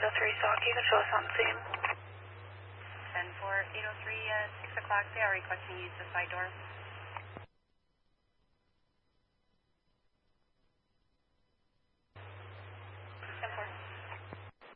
Sock, you can show us on scene. 10-4, 803, 6 o'clock, they are requesting use of side door.